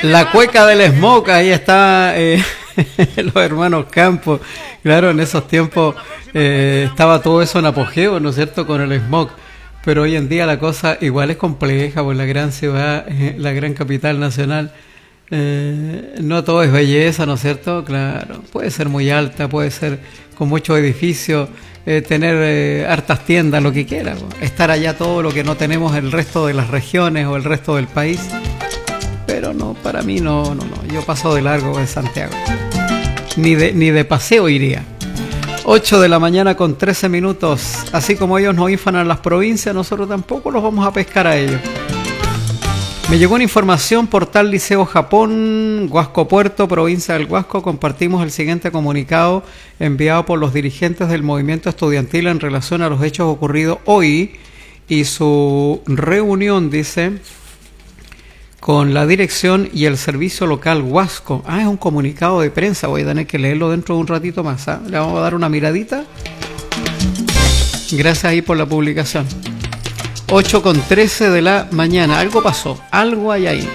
La cueca del smog, ahí está los hermanos Campos. Claro, en esos tiempos estaba todo eso en apogeo, ¿no es cierto?, con el smog. Pero hoy en día la cosa igual es compleja, por la gran ciudad, la gran capital nacional. No todo es belleza, ¿no es cierto? Claro, puede ser muy alta, puede ser con muchos edificios, tener hartas tiendas, lo que quiera, estar allá todo lo que no tenemos el resto de las regiones o el resto del país. Pero no, para mí no, yo paso de largo en Santiago. Ni de paseo iría. 8 de la mañana con 13 minutos. Así como ellos nos infan a las provincias, nosotros tampoco los vamos a pescar a ellos. Me llegó una información, portal Liceo Japón, Huasco Puerto, provincia del Huasco. Compartimos el siguiente comunicado enviado por los dirigentes del movimiento estudiantil en relación a los hechos ocurridos hoy y su reunión, dice, con la dirección y el servicio local Huasco. Es un comunicado de prensa, voy a tener que leerlo dentro de un ratito más. Le vamos a dar una miradita. Gracias ahí por la publicación. 8:13 de la mañana. Algo pasó, algo hay ahí.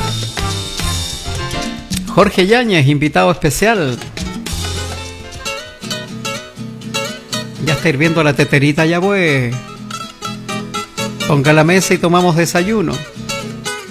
Jorge Yáñez, invitado especial. Ya está hirviendo la teterita, ya pues. Ponga la mesa y tomamos desayuno.